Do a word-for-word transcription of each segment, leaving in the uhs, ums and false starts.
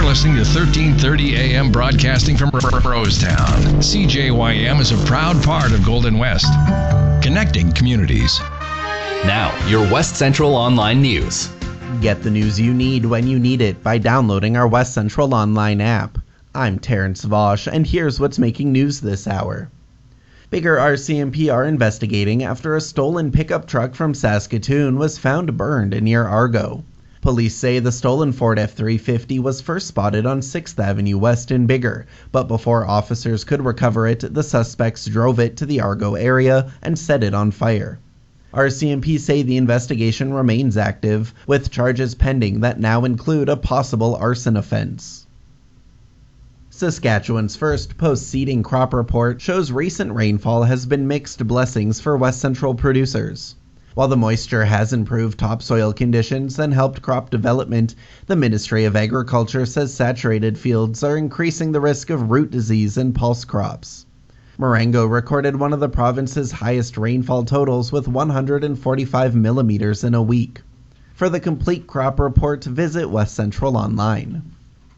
listening to thirteen thirty A M broadcasting from Rosetown. C J Y M is a proud part of Golden West, connecting communities. Now, your West Central Online News. Get the news you need when you need it by downloading our West Central Online app. I'm Terrence Vosch, and here's what's making news this hour. Bigger R C M P are investigating after a stolen pickup truck from Saskatoon was found burned near Argo. Police say the stolen Ford F three fifty was first spotted on sixth Avenue West in Bigger, but before officers could recover it, the suspects drove it to the Argo area and set it on fire. R C M P say the investigation remains active, with charges pending that now include a possible arson offense. Saskatchewan's first post-seeding crop report shows recent rainfall has been mixed blessings for West Central producers. While the moisture has improved topsoil conditions and helped crop development, the Ministry of Agriculture says saturated fields are increasing the risk of root disease and pulse crops. Marengo recorded one of the province's highest rainfall totals with one hundred forty-five millimeters in a week. For the complete crop report, visit West Central Online.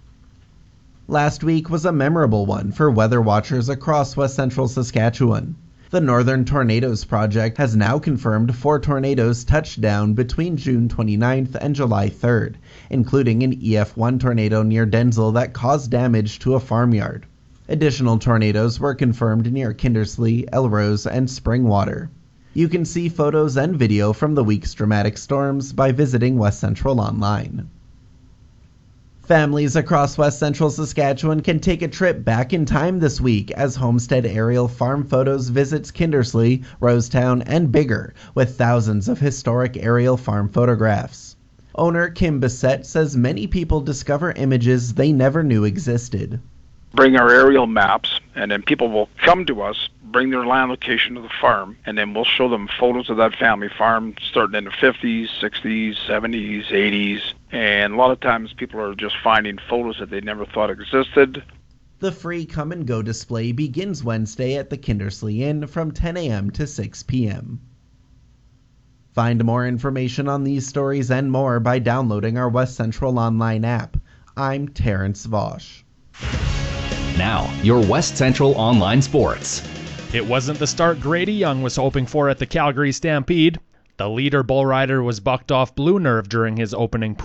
Last week was a memorable one for weather watchers across West Central Saskatchewan. The Northern Tornadoes Project has now confirmed four tornadoes touched down between June twenty-ninth and July third, including an E F one tornado near Denzel that caused damage to a farmyard. Additional tornadoes were confirmed near Kindersley, Elrose, and Springwater. You can see photos and video from the week's dramatic storms by visiting West Central Online. Families across West Central Saskatchewan can take a trip back in time this week as Homestead Aerial Farm Photos visits Kindersley, Rosetown, and Bigger with thousands of historic aerial farm photographs. Owner Kim Bissett says many people discover images they never knew existed. Bring our aerial maps, and then people will come to us, bring their land location to the farm, and then we'll show them photos of that family farm starting in the fifties, sixties, seventies, eighties, and a lot of times people are just finding photos that they never thought existed. The free Come and Go display begins Wednesday at the Kindersley Inn from ten a.m. to six p.m. Find more information on these stories and more by downloading our West Central Online app. I'm Terrence Vosch. Now, your West Central Online Sports. It wasn't the start Grady Young was hoping for at the Calgary Stampede. The leader bull rider was bucked off blue nerve during his opening